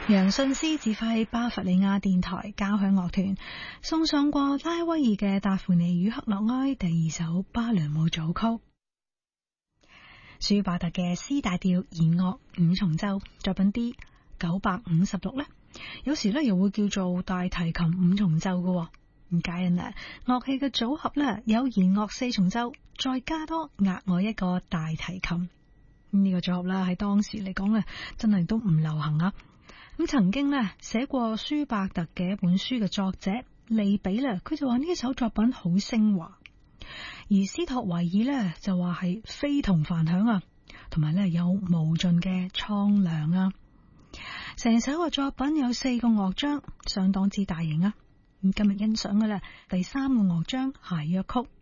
楊遜斯指揮巴伐利亞電台交響樂團送上過拉威爾嘅達芙妮與克洛埃第2首芭蕾舞組曲。舒伯特嘅 C 大調弦樂五重奏作品 D956 呢，有時呢又會叫做大提琴五重奏嘅。唔解人啦，樂器嘅組合呢有弦樂4重奏，再加多額外一個大提琴。呢個組合啦喺當時嚟講呢，真係都唔流行啊。咁曾經呢寫過舒伯特嘅一本書嘅作者利比呢，佢就話呢一首作品好升華，而斯托維爾呢就話係非同凡響啊，同埋呢有無盡嘅蒼涼啊。成首嘅作品有4個樂章，相當之大型啊。咁今日欣賞嘅咧第3個樂章諧謔曲。